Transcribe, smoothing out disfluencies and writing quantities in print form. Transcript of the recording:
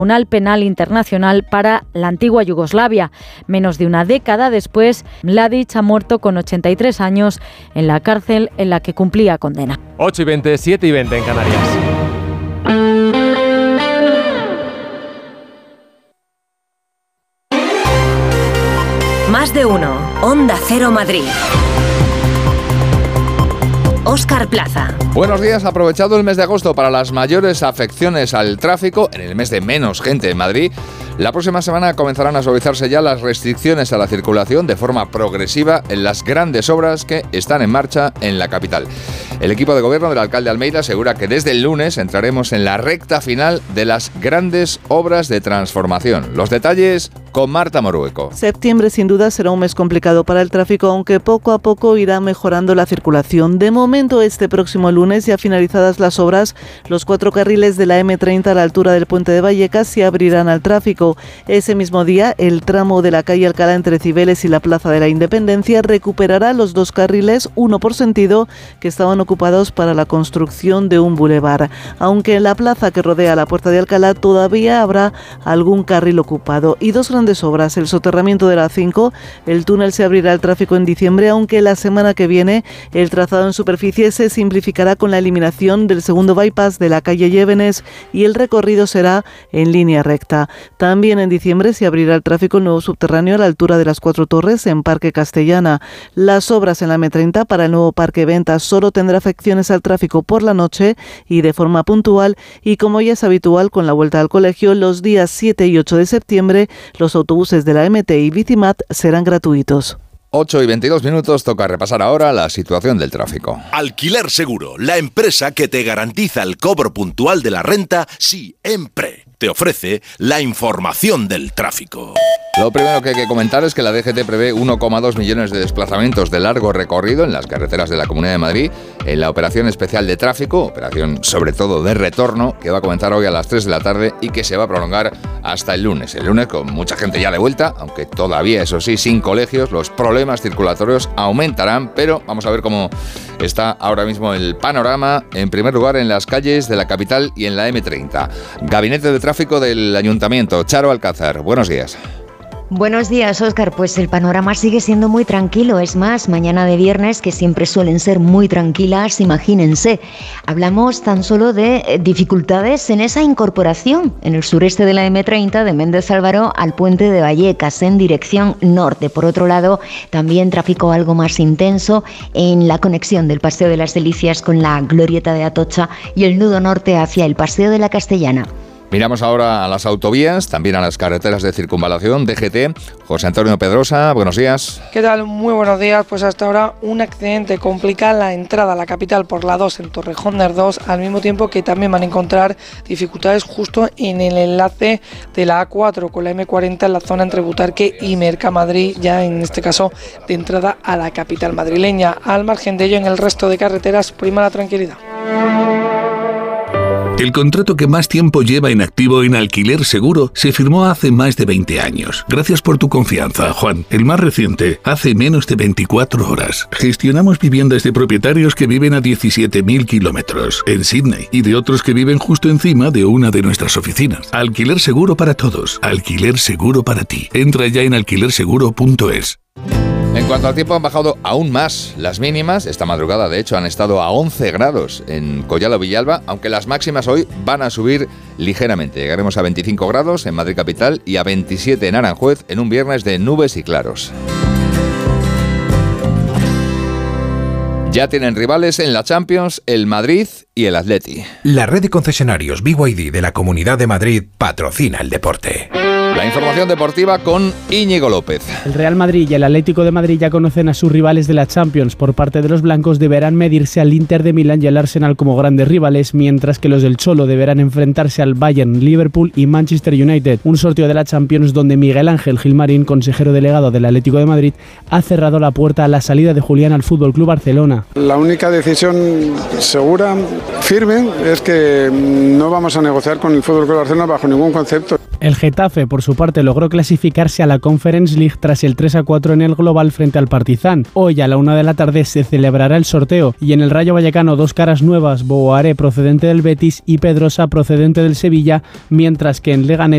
Tribunal Penal Internacional para la antigua Yugoslavia. Menos de una década después, Mladić ha muerto con 83 años en la cárcel en la que cumplía condena. 8:20, 7:20 en Canarias. Más de uno. Onda Cero Madrid. Óscar Plaza. Buenos días. Aprovechado el mes de agosto para las mayores afecciones al tráfico, en el mes de menos gente en Madrid, la próxima semana comenzarán a suavizarse ya las restricciones a la circulación de forma progresiva en las grandes obras que están en marcha en la capital. El equipo de gobierno del alcalde Almeida asegura que desde el lunes entraremos en la recta final de las grandes obras de transformación. Los detalles con Marta Morueco. Septiembre sin duda será un mes complicado para el tráfico, aunque poco a poco irá mejorando la circulación. De momento, este próximo lunes, ya finalizadas las obras, los 4 carriles de la M30 a la altura del puente de Vallecas se abrirán al tráfico. Ese mismo día, el tramo de la calle Alcalá entre Cibeles y la Plaza de la Independencia recuperará los 2 carriles, uno por sentido, que estaban ocupados para la construcción de un bulevar. Aunque en la plaza que rodea la Puerta de Alcalá todavía habrá algún carril ocupado. Y 2 grandes obras, el soterramiento de la A5, el túnel se abrirá al tráfico en diciembre, aunque la semana que viene el trazado en superficie se simplificará con la eliminación del segundo bypass de la calle Llévenes y el recorrido será en línea recta. También en diciembre se abrirá el tráfico el nuevo subterráneo a la altura de las 4 Torres en Parque Castellana. Las obras en la M30 para el nuevo Parque Ventas solo tendrá afecciones al tráfico por la noche y de forma puntual, y como ya es habitual con la vuelta al colegio, los días 7 y 8 de septiembre los autobuses de la MT y Bicimat serán gratuitos. 8:22, toca repasar ahora la situación del tráfico. Alquiler Seguro, la empresa que te garantiza el cobro puntual de la renta siempre. Te ofrece la información del tráfico. Lo primero que hay que comentar es que la DGT prevé 1,2 millones de desplazamientos de largo recorrido en las carreteras de la Comunidad de Madrid en la operación especial de tráfico, operación sobre todo de retorno, que va a comenzar hoy a las 3 de la tarde y que se va a prolongar hasta el lunes. El lunes, con mucha gente ya de vuelta, aunque todavía, eso sí, sin colegios, los problemas circulatorios aumentarán, pero vamos a ver cómo está ahora mismo el panorama. En primer lugar, en las calles de la capital y en la M30. Gabinete de Tráfico del Ayuntamiento, Charo Alcázar. Buenos días. Buenos días, Óscar. Pues el panorama sigue siendo muy tranquilo. Es más, mañana de viernes, que siempre suelen ser muy tranquilas, imagínense. Hablamos tan solo de dificultades en esa incorporación en el sureste de la M30 de Méndez Álvaro al puente de Vallecas en dirección norte. Por otro lado, también tráfico algo más intenso en la conexión del Paseo de las Delicias con la Glorieta de Atocha y el nudo norte hacia el Paseo de la Castellana. Miramos ahora a las autovías, también a las carreteras de circunvalación, DGT. José Antonio Pedrosa, buenos días. ¿Qué tal? Muy buenos días. Pues hasta ahora un accidente complica la entrada a la capital por la 2 en Torrejón de Ardoz, al mismo tiempo que también van a encontrar dificultades justo en el enlace de la A4 con la M40 en la zona entre Butarque y Mercamadrid, ya en este caso de entrada a la capital madrileña. Al margen de ello, en el resto de carreteras prima la tranquilidad. El contrato que más tiempo lleva en activo en Alquiler Seguro se firmó hace más de 20 años. Gracias por tu confianza, Juan. El más reciente, hace menos de 24 horas. Gestionamos viviendas de propietarios que viven a 17.000 kilómetros en Sydney y de otros que viven justo encima de una de nuestras oficinas. Alquiler Seguro para todos. Alquiler Seguro para ti. Entra ya en alquilerseguro.es. En cuanto al tiempo, han bajado aún más las mínimas. Esta madrugada, de hecho, han estado a 11 grados en Collado Villalba, aunque las máximas hoy van a subir ligeramente. Llegaremos a 25 grados en Madrid capital y a 27 en Aranjuez en un viernes de nubes y claros. Ya tienen rivales en la Champions el Madrid y el Atleti. La red de concesionarios BYD de la Comunidad de Madrid patrocina el deporte. La información deportiva con Íñigo López. El Real Madrid y el Atlético de Madrid ya conocen a sus rivales de la Champions. Por parte de los blancos deberán medirse al Inter de Milán y al Arsenal como grandes rivales, mientras que los del Cholo deberán enfrentarse al Bayern, Liverpool y Manchester United. Un sorteo de la Champions donde Miguel Ángel Gilmarín, consejero delegado del Atlético de Madrid, ha cerrado la puerta a la salida de Julián al FC Barcelona. La única decisión segura, firme, es que no vamos a negociar con el FC Barcelona bajo ningún concepto. El Getafe, por su parte, logró clasificarse a la Conference League tras el 3-4 en el global frente al Partizan. Hoy a la 1 de la tarde se celebrará el sorteo y en el Rayo Vallecano 2 caras nuevas, Boaré procedente del Betis y Pedrosa procedente del Sevilla, mientras que en Leganés